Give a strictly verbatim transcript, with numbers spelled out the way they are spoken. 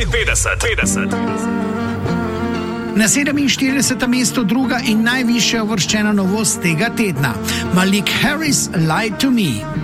Skupaj petdeset. petdeset. Na sedeminštiridesetem mestu druga in najvišja uvrščena novost tega tedna. Malik Harris, Lie to Me.